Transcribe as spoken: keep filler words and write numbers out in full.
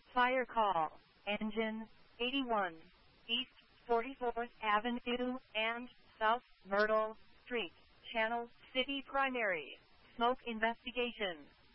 Fire call. Engine eighty-one. East forty-fourth Avenue and South Myrtle Street. Channel City Primary. Smoke investigation.